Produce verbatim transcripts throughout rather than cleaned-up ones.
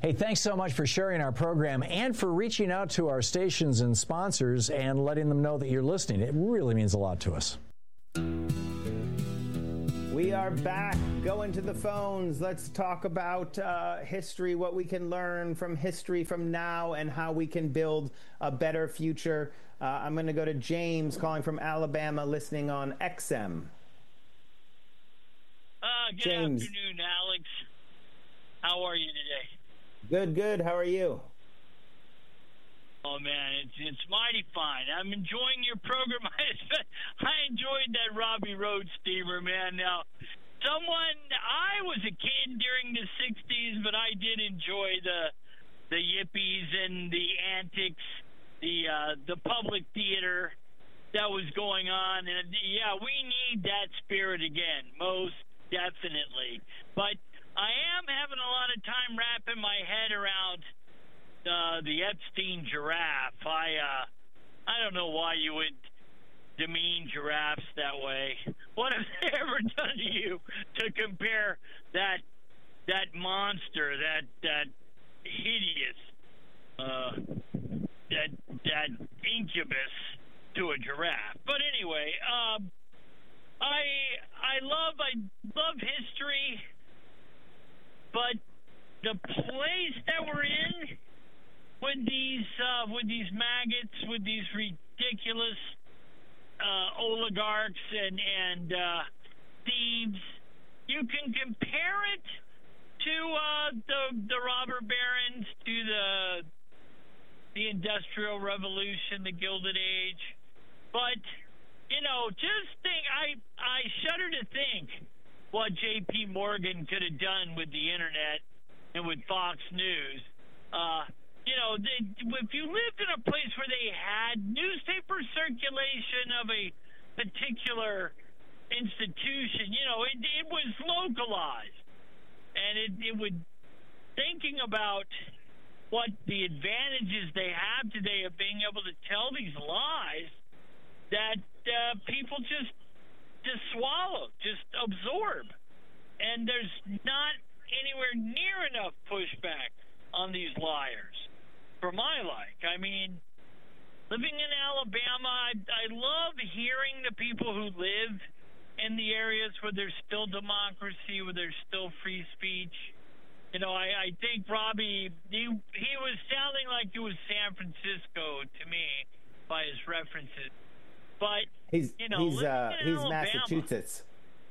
Hey, thanks so much for sharing our program and for reaching out to our stations and sponsors and letting them know that you're listening. It really means a lot to us. We are back, going to the phones. Let's talk about uh, history, what we can learn from history from now, and how we can build a better future. Uh, I'm going to go to James calling from Alabama, listening on X M. Uh, good James. afternoon, Alex. How are you today? Good, good. How are you? Oh, man, it's it's mighty fine. I'm enjoying your program. I enjoyed that Robbie Road steamer, man. Now, someone, I was a kid during the sixties, but I did enjoy the the yippies and the antics, the uh, the public theater that was going on. And, yeah, we need that spirit again, most definitely. But I am having a lot of time wrapping my head around Uh, the Epstein giraffe. I uh, I don't know why you would demean giraffes that way. What have they ever done to you to compare that that monster, that that hideous, uh, that that incubus to a giraffe? But anyway, um, I I love I love history, but the place that we're in, with these uh, with these maggots, with these ridiculous uh, oligarchs and and uh, thieves, you can compare it to uh, the the robber barons, to the the Industrial Revolution, the Gilded Age. But you know, just think, I I shudder to think what J P Morgan could have done with the internet and with Fox News. Uh, You know, they, if you lived in a place where they had newspaper circulation of a particular institution, you know, it, it was localized. And it, it would, thinking about what the advantages they have today of being able to tell these lies that uh, people just, just swallow, just absorb. And there's not anywhere near enough pushback on these liars. For my like, I mean, living in Alabama, I, I love hearing the people who live in the areas where there's still democracy, where there's still free speech. You know, I, I think Robbie, he, he was sounding like it was San Francisco to me by his references. But, he's, you know, he's, uh, he's Alabama, Massachusetts.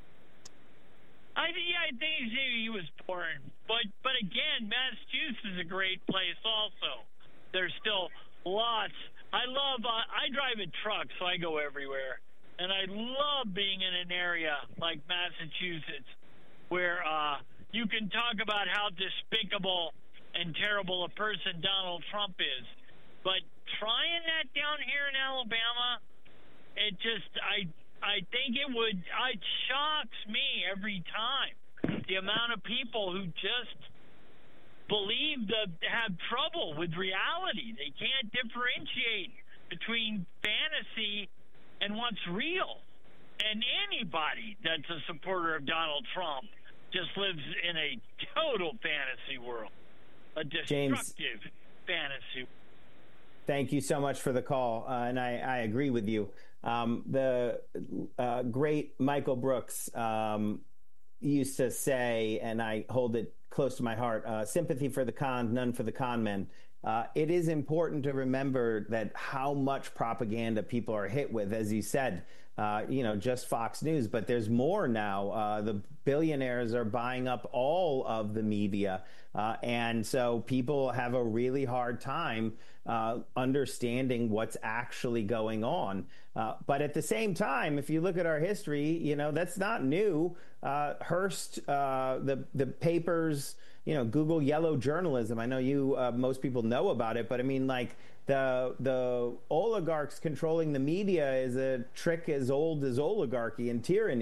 I yeah, I think he was born, but but again, Massachusetts is a great place. Also, there's still lots. I love. Uh, I drive a truck, so I go everywhere, and I love being in an area like Massachusetts, where uh, you can talk about how despicable and terrible a person Donald Trump is, but trying that down here in Alabama, it just I. I think it would, it shocks me every time, the amount of people who just believe that have trouble with reality. They can't differentiate between fantasy and what's real. And anybody that's a supporter of Donald Trump just lives in a total fantasy world, a destructive James, fantasy. Thank you so much for the call, uh, and I, I agree with you. Um, the uh, great Michael Brooks um, used to say, and I hold it close to my heart, uh, sympathy for the con, none for the con men. Uh, it is important to remember that how much propaganda people are hit with, as you said, uh, you know, just Fox News, but there's more now. Uh, the billionaires are buying up all of the media. Uh, and so people have a really hard time uh, understanding what's actually going on. Uh, but at the same time, if you look at our history, you know, that's not new. Uh, Hearst, uh, the, the papers, you know, Google yellow journalism. I know you, uh, most people know about it, but I mean, like, the the oligarchs controlling the media is a trick as old as oligarchy and tyranny.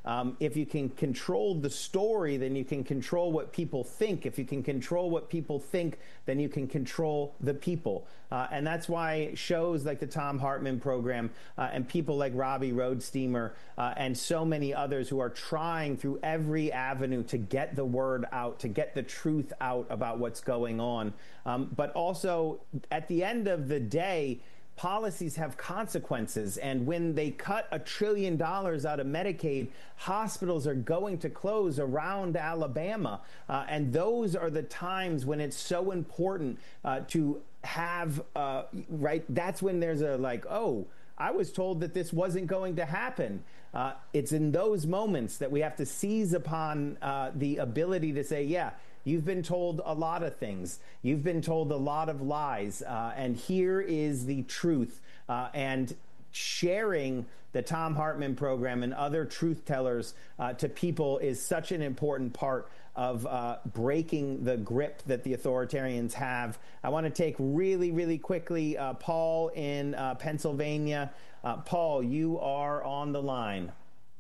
Um, if you can control the story, then you can control what people think. If you can control what people think, then you can control the people. Uh, and that's why shows like the Thom Hartmann program uh, and people like Robbie Roadsteamer uh, and so many others who are trying through every avenue to get the word out, to get the truth out about what's going on. Um, but also, at the end of the day, policies have consequences, and when they cut a trillion dollars out of Medicaid, hospitals are going to close around Alabama, uh, and those are the times when it's so important uh, to have, uh, right, that's when there's a like, oh, I was told that this wasn't going to happen. Uh, it's in those moments that we have to seize upon uh, the ability to say, yeah, you've been told a lot of things. You've been told a lot of lies. Uh, and here is the truth. Uh, and sharing the Thom Hartmann program and other truth tellers uh, to people is such an important part of uh, breaking the grip that the authoritarians have. I want to take really, really quickly uh, Paul in uh, Pennsylvania. Uh, Paul, you are on the line.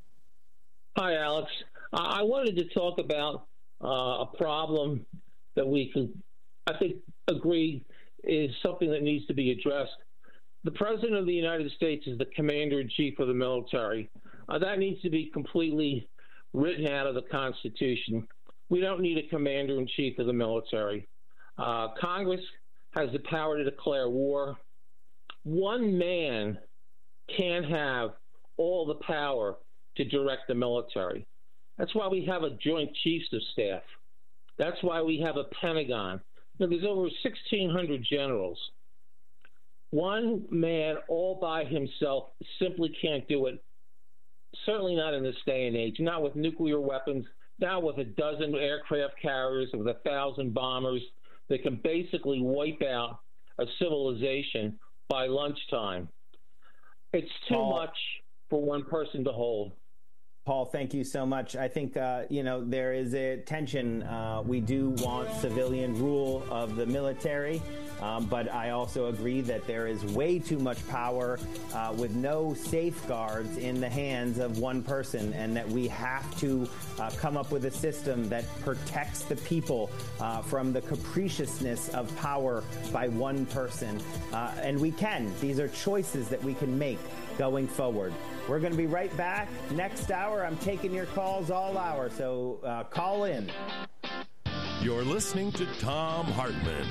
Hi, Alex. I wanted to talk about Uh, a problem that we could, I think, agree is something that needs to be addressed. The President of the United States is the Commander-in-Chief of the military. Uh, that needs to be completely written out of the Constitution. We don't need a Commander-in-Chief of the military. Uh, Congress has the power to declare war. One man can't have all the power to direct the military. That's why we have a Joint Chiefs of Staff. That's why we have a Pentagon. Now, there's over sixteen hundred generals. One man all by himself simply can't do it, certainly not in this day and age, not with nuclear weapons, not with a dozen aircraft carriers, with a thousand bombers that can basically wipe out a civilization by lunchtime. It's too Paul, much for one person to hold. Paul, thank you so much. I think, uh, you know, there is a tension. Uh, we do want civilian rule of the military, um, but I also agree that there is way too much power uh, with no safeguards in the hands of one person, and that we have to uh, come up with a system that protects the people uh, from the capriciousness of power by one person. Uh, and we can. These are choices that we can make going forward. We're going to be right back. Next hour, I'm taking your calls all hour, so uh, call in. You're listening to Thom Hartmann.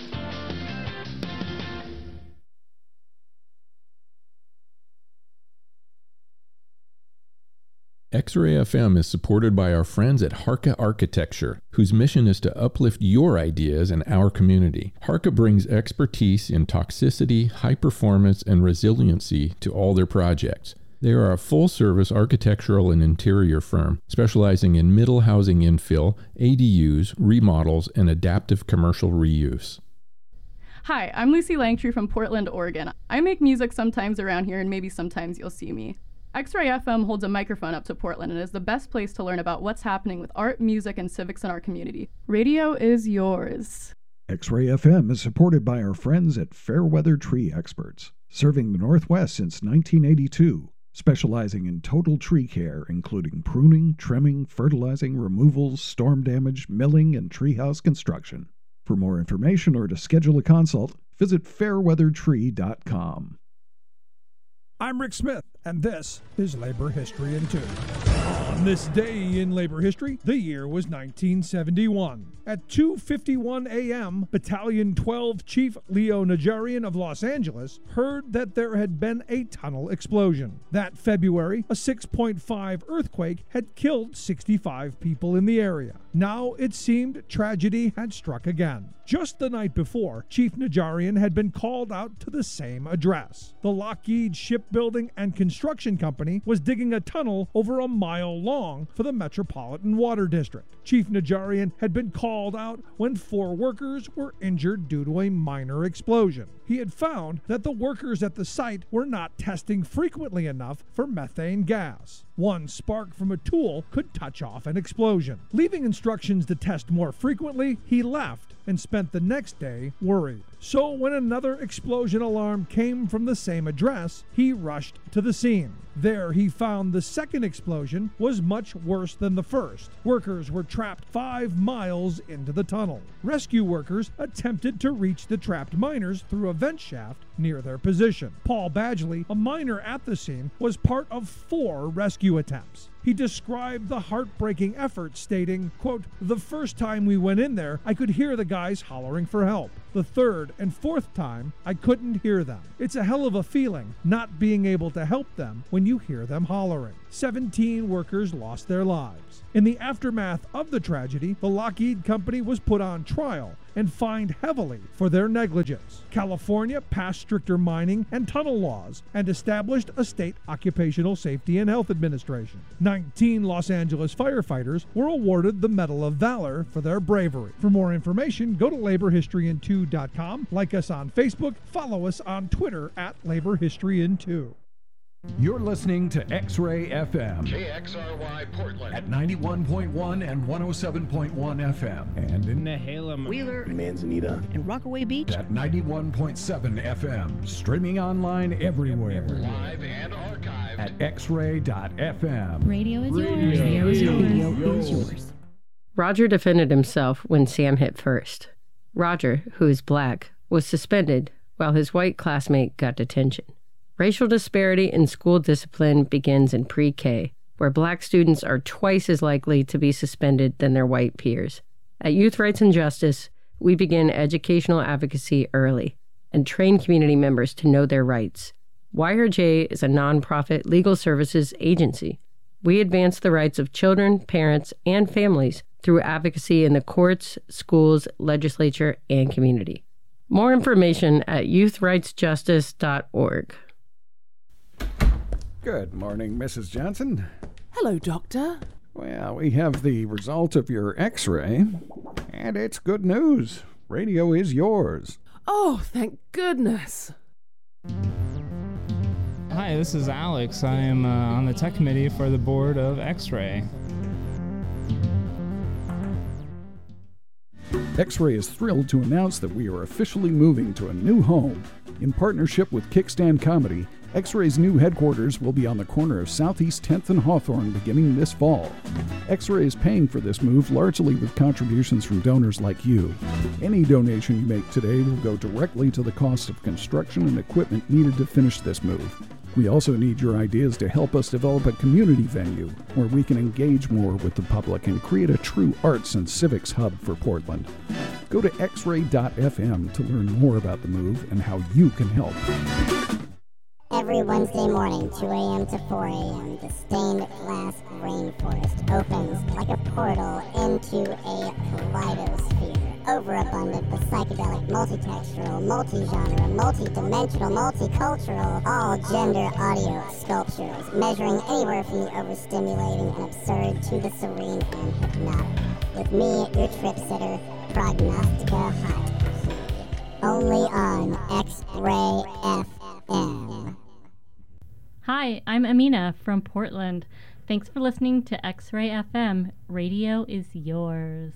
X-Ray F M is supported by our friends at Harka Architecture, whose mission is to uplift your ideas in our community. Harka brings expertise in toxicity, high performance, and resiliency to all their projects. They are a full-service architectural and interior firm specializing in middle housing infill, A D Us, remodels, and adaptive commercial reuse. Hi, I'm Lucy Langtree from Portland, Oregon. I make music sometimes around here, and maybe sometimes you'll see me. X-Ray F M holds a microphone up to Portland and is the best place to learn about what's happening with art, music, and civics in our community. Radio is yours. X-Ray F M is supported by our friends at Fairweather Tree Experts, serving the Northwest since nineteen eighty-two, specializing in total tree care, including pruning, trimming, fertilizing, removals, storm damage, milling, and treehouse construction. For more information or to schedule a consult, visit fairweather tree dot com. I'm Rick Smith, and this is Labor History in Two. On this day in labor history, the year was nineteen seventy-one. At two fifty-one a.m., Battalion twelve Chief Leo Najarian of Los Angeles heard that there had been a tunnel explosion. That February, a six point five earthquake had killed sixty-five people in the area. Now it seemed tragedy had struck again. Just the night before, Chief Najarian had been called out to the same address. The Lockheed Shipbuilding and Construction Company was digging a tunnel over a mile long for the Metropolitan Water District. Chief Najarian had been called out when four workers were injured due to a minor explosion. He had found that the workers at the site were not testing frequently enough for methane gas. One spark from a tool could touch off an explosion. Leaving instructions to test more frequently, he left and spent the next day worried. So when another explosion alarm came from the same address, he rushed to the scene. There he found the second explosion was much worse than the first. Workers were trapped five miles into the tunnel. Rescue workers attempted to reach the trapped miners through a vent shaft near their position. Paul Badgley, a miner at the scene, was part of four rescue attempts. He described the heartbreaking effort, stating, quote, "The first time we went in there, I could hear the guys hollering for help. The third and fourth time, I couldn't hear them. It's a hell of a feeling not being able to help them when you hear them hollering." seventeen workers lost their lives. In the aftermath of the tragedy, the Lockheed Company was put on trial and fined heavily for their negligence. California passed stricter mining and tunnel laws and established a state occupational safety and health administration. nineteen Los Angeles firefighters were awarded the Medal of Valor for their bravery. For more information, go to labor history in two dot com, like us on Facebook, follow us on Twitter at Labor History in two. You're listening to X-Ray F M. K X R Y Portland. At ninety-one point one and one oh seven point one F M. And in Nehalem, Wheeler, Manzanita, and Rockaway Beach. At ninety-one point seven F M. Streaming online everywhere. Live and archived. At x ray dot f m. Radio is yours. Radio is yours. Radio is yours. Roger defended himself when Sam hit first. Roger, who is black, was suspended while his white classmate got detention. Racial disparity in school discipline begins in pre-K, where black students are twice as likely to be suspended than their white peers. At Youth Rights and Justice, we begin educational advocacy early and train community members to know their rights. Y R J is a nonprofit legal services agency. We advance the rights of children, parents, and families through advocacy in the courts, schools, legislature, and community. More information at youth rights justice dot org. Good morning, Missus Johnson. Hello, Doctor. Well, we have the result of your x-ray, and it's good news. Radio is yours. Oh, thank goodness. Hi, this is Alex. I am uh, on the tech committee for the board of X-Ray. X-Ray is thrilled to announce that we are officially moving to a new home. In partnership with Kickstand Comedy, X-Ray's new headquarters will be on the corner of Southeast tenth and Hawthorne beginning this fall. X-Ray is paying for this move largely with contributions from donors like you. Any donation you make today will go directly to the cost of construction and equipment needed to finish this move. We also need your ideas to help us develop a community venue where we can engage more with the public and create a true arts and civics hub for Portland. Go to x ray dot f m to learn more about the move and how you can help. Every Wednesday morning, two a.m. to four a.m., the stained glass rainforest opens like a portal into a kaleidosphere. Overabundant, but psychedelic, multitextural, multi-genre, multi-dimensional, multicultural, all-gender audio sculptures, measuring anywhere from the overstimulating and absurd to the serene and hypnotic. With me, your trip sitter, Prognostica Hot. Only on X-Ray F M. Hi, I'm Amina from Portland. Thanks for listening to X-Ray F M. Radio is yours.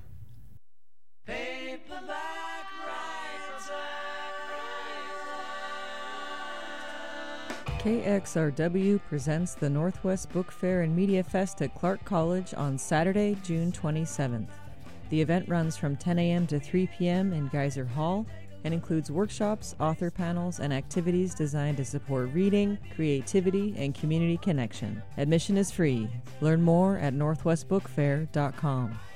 K X R W presents the Northwest Book Fair and Media Fest at Clark College on Saturday, June twenty-seventh. The event runs from ten a.m. to three p.m. in Geyser Hall and includes workshops, author panels, and activities designed to support reading, creativity, and community connection. Admission is free. Learn more at northwest book fair dot com.